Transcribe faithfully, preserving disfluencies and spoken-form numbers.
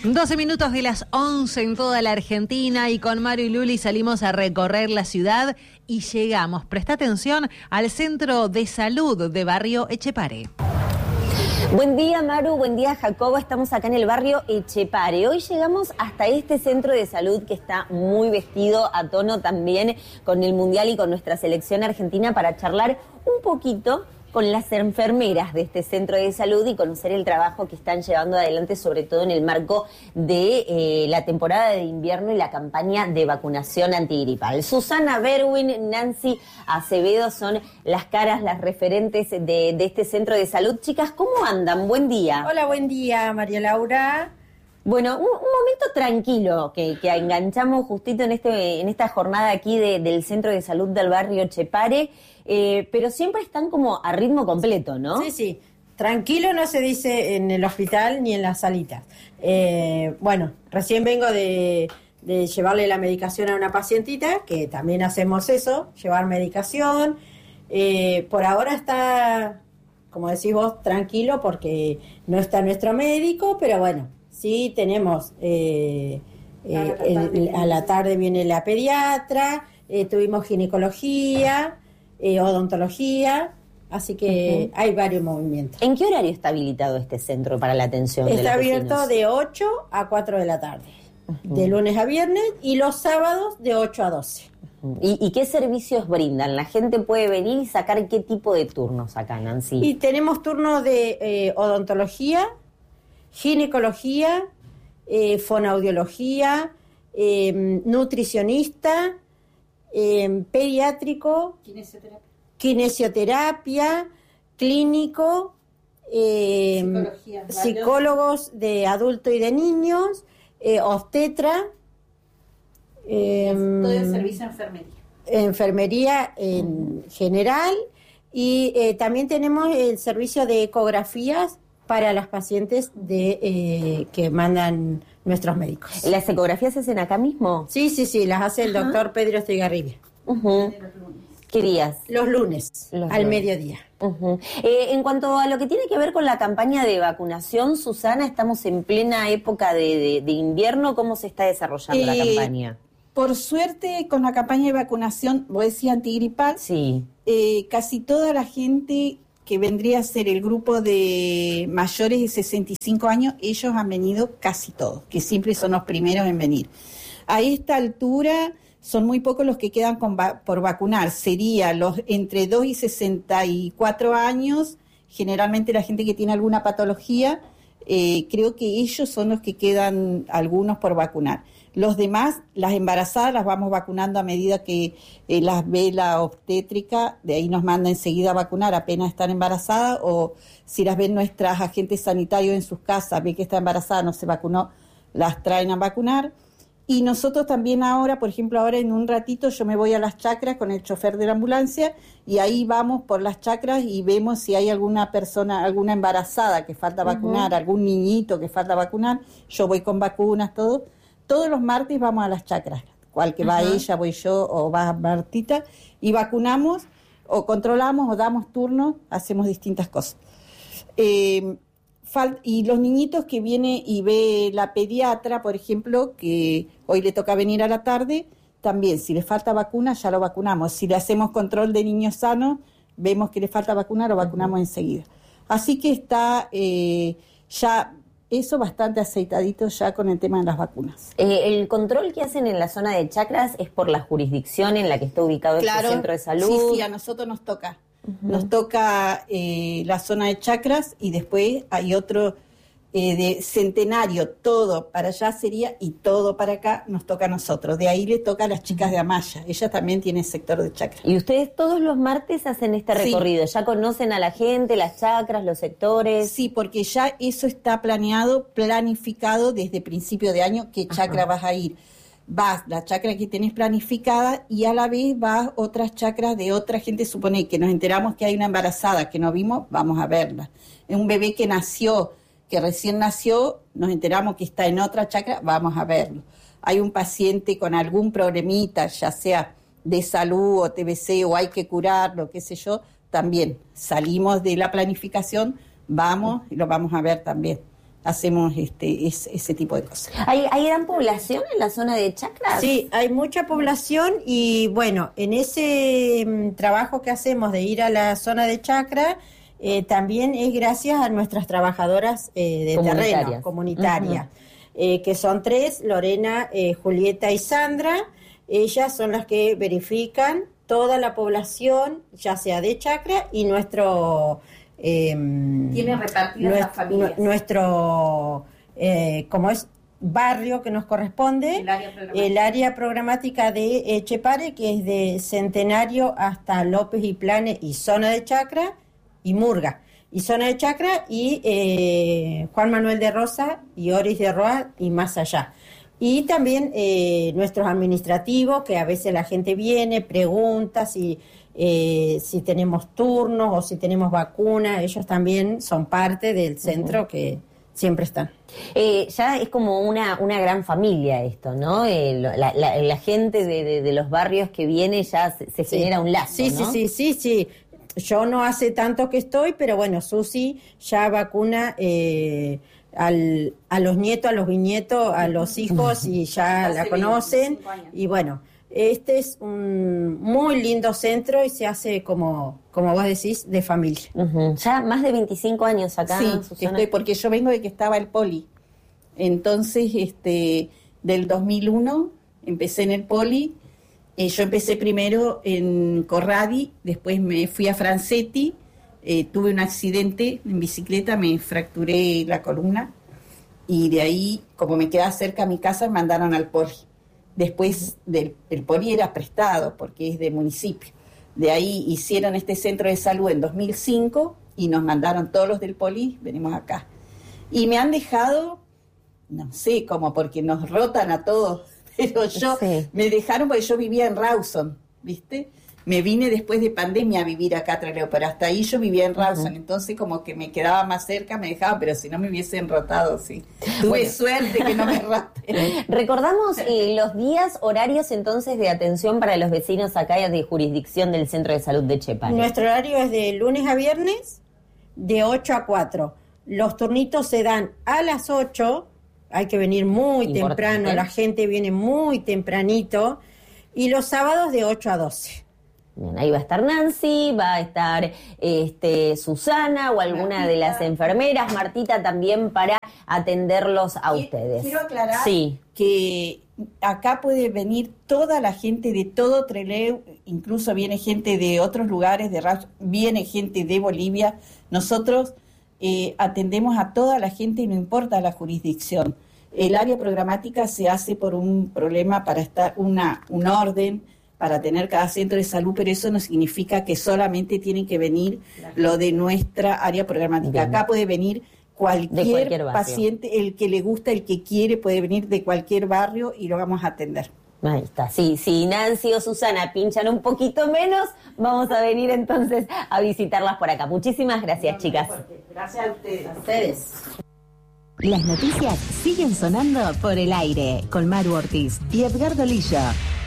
doce minutos de las once en toda la Argentina y con Maru y Luli salimos a recorrer la ciudad y llegamos, presta atención, al Centro de Salud de Barrio Etxepare. Buen día, Maru, buen día, Jacobo. Estamos acá en el barrio Etxepare. Hoy llegamos hasta este centro de salud que está muy vestido a tono también con el Mundial y con nuestra selección argentina para charlar un poquito con las enfermeras de este centro de salud y conocer el trabajo que están llevando adelante, sobre todo en el marco de eh, la temporada de invierno y la campaña de vacunación antigripal. Susana Berwin, Nancy Acevedo son las caras, las referentes de, de este centro de salud. Chicas, ¿cómo andan? Buen día. Hola, buen día, María Laura. Bueno, un, un momento tranquilo que, que enganchamos justito en este en esta jornada aquí de, del Centro de Salud del Barrio Etxepare, eh, pero siempre están como a ritmo completo, ¿no? Sí, sí. Tranquilo no se dice en el hospital ni en las salitas. Eh, bueno, recién vengo de, de llevarle la medicación a una pacientita, que también hacemos eso, llevar medicación. Eh, por ahora está, como decís vos, tranquilo porque no está nuestro médico, pero bueno, sí, tenemos, eh, eh, el, a la tarde viene la pediatra, eh, tuvimos ginecología, eh, odontología, así que uh-huh. hay varios movimientos. ¿En qué horario está habilitado este centro para la atención de los Está abierto vecinos? De ocho a cuatro de la tarde, uh-huh. de lunes a viernes, y los sábados de ocho a doce. Uh-huh. ¿Y, ¿Y qué servicios brindan? ¿La gente puede venir y sacar qué tipo de turnos acá, Nancy? Y tenemos turnos de eh, odontología, ginecología, eh, fonoaudiología, eh, nutricionista, eh, pediátrico, kinesioterapia, kinesioterapia clínico, eh, psicólogos de adulto y de niños, eh, obstetra, eh, todo el servicio de enfermería. Enfermería en general, y eh, también tenemos el servicio de ecografías para las pacientes de eh, que mandan nuestros médicos. ¿Las ecografías se hacen acá mismo? Sí, sí, sí, las hace el Ajá. doctor Pedro Estigarribia. Uh-huh. ¿Qué días? Los lunes, Los al lunes. mediodía. Uh-huh. Eh, en cuanto a lo que tiene que ver con la campaña de vacunación, Susana, estamos en plena época de, de, de invierno. ¿Cómo se está desarrollando eh, la campaña? Por suerte, con la campaña de vacunación, vos decías antigripal, sí. eh, casi toda la gente que vendría a ser el grupo de mayores de sesenta y cinco años, ellos han venido casi todos, que siempre son los primeros en venir. A esta altura son muy pocos los que quedan con va- por vacunar, sería los entre dos y sesenta y cuatro años, generalmente la gente que tiene alguna patología, eh, creo que ellos son los que quedan algunos por vacunar. Los demás, las embarazadas, las vamos vacunando a medida que eh, las ve la obstétrica, de ahí nos manda enseguida a vacunar apenas están embarazadas, o si las ven nuestras agentes sanitarios en sus casas, ve que está embarazada, no se vacunó, las traen a vacunar. Y nosotros también ahora, por ejemplo, ahora en un ratito yo me voy a las chacras con el chofer de la ambulancia y ahí vamos por las chacras y vemos si hay alguna persona, alguna embarazada que falta vacunar, uh-huh. algún niñito que falta vacunar, yo voy con vacunas, todo. Todos los martes vamos a las chacras, cual que va uh-huh. ella, voy yo o va Martita, y vacunamos o controlamos o damos turnos, hacemos distintas cosas. Eh, fal- y los niñitos que viene y ve la pediatra, por ejemplo, que hoy le toca venir a la tarde, también si le falta vacuna ya lo vacunamos. Si le hacemos control de niños sanos, vemos que le falta vacunar, lo vacunamos uh-huh. enseguida. Así que está eh, ya... eso bastante aceitadito ya con el tema de las vacunas. Eh, ¿El control que hacen en la zona de chacras es por la jurisdicción en la que está ubicado claro, este centro de salud? Sí, sí, a nosotros nos toca. Uh-huh. Nos toca eh, la zona de chacras y después hay otro eh, de Centenario, todo para allá sería y todo para acá nos toca a nosotros. De ahí le toca a las chicas de Amaya. Ella también tiene sector de chacras. ¿Y ustedes todos los martes hacen este recorrido? Sí. ¿Ya conocen a la gente, las chacras, los sectores? Sí, porque ya eso está planeado, planificado desde principio de año, qué chacra Ajá. vas a ir. Vas, la chacra que tenés planificada y a la vez vas otras chacras de otra gente, supone que nos enteramos que hay una embarazada que no vimos, vamos a verla. Es un bebé que nació, que recién nació, nos enteramos que está en otra chacra, vamos a verlo. Hay un paciente con algún problemita, ya sea de salud o T B C o hay que curarlo, qué sé yo, también salimos de la planificación, vamos y lo vamos a ver también. hacemos este es, ese tipo de cosas. ¿Hay, ¿Hay gran población en la zona de Chacras? Sí, hay mucha población y bueno, en ese mm, trabajo que hacemos de ir a la zona de Chacra, eh, también es gracias a nuestras trabajadoras eh, de Comunitarias. terreno, comunitarias, Uh-huh. eh, que son tres, Lorena, eh, Julieta y Sandra. Ellas son las que verifican toda la población, ya sea de Chacra y nuestro... Eh, Tienen repartidas nuestro, las familias. Nuestro, eh, como es barrio que nos corresponde, El área programática. el área programática de Etxepare, que es de Centenario hasta López y Planes y zona de Chacra y Murga. Y zona de Chacra y eh, Juan Manuel de Rosa y Oris de Roa y más allá. Y también eh, nuestros administrativos, que a veces la gente viene, pregunta si, eh, si tenemos turnos o si tenemos vacunas. Ellos también son parte del centro, uh-huh, que siempre están. Eh, ya es como una, una gran familia esto, ¿no? Eh, la, la, la gente de, de, de los barrios que viene ya se, se sí. genera un lazo, sí, ¿no? Sí, sí, sí, sí. Yo no hace tanto que estoy, pero bueno, Susi ya vacuna eh, al, a los nietos, a los bisnietos, a los hijos y ya Hace la conocen. Y bueno, este es un muy lindo centro y se hace como, como vos decís, de familia. Uh-huh. Ya más de veinticinco años acá, Sí, Susana. que estoy, porque yo vengo de que estaba el Poli. Entonces, este, del dos mil uno empecé en el Poli. Eh, yo empecé primero en Corradi, después me fui a Francetti, eh, tuve un accidente en bicicleta, me fracturé la columna y de ahí, como me quedaba cerca a mi casa, me mandaron al Poli. Después del el Poli era prestado porque es de municipio. De ahí hicieron este centro de salud en dos mil cinco y nos mandaron todos los del Poli, venimos acá. Y me han dejado, no sé, como porque nos rotan a todos. Pero yo, sí. me dejaron porque yo vivía en Rawson, ¿viste? Me vine después de pandemia a vivir acá a Trelew, pero hasta ahí yo vivía en Rawson, uh-huh. Entonces como que me quedaba más cerca, me dejaban, pero si no me hubiesen rotado, sí. Tuve bueno. suerte que no me roten. Recordamos eh, los días, horarios entonces de atención para los vecinos acá de jurisdicción del Centro de Salud de Etxepare. Nuestro horario es de lunes a viernes, de ocho a cuatro. Los turnitos se dan a las ocho. Hay que venir muy Importante. temprano, la gente viene muy tempranito, y los sábados de ocho a doce. Bien, ahí va a estar Nancy, va a estar este, Susana o alguna Martita. de las enfermeras, Martita también para atenderlos a ustedes. Quiero aclarar sí. que acá puede venir toda la gente de todo Trelew, incluso viene gente de otros lugares, de Ras, viene gente de Bolivia. Nosotros Eh, atendemos a toda la gente y no importa la jurisdicción. El área programática se hace por un problema para estar una un orden para tener cada centro de salud, pero eso no significa que solamente tienen que venir lo de nuestra área programática. Bien. Acá puede venir cualquier, cualquier paciente, el que le gusta, el que quiere, puede venir de cualquier barrio y lo vamos a atender. Ahí está, sí, si Nancy o Susana pinchan un poquito menos, vamos a venir entonces a visitarlas por acá. Muchísimas gracias, no, chicas. Gracias a ustedes. A ustedes. Las noticias siguen sonando por el aire con Maru Ortiz y Edgardo Lillo.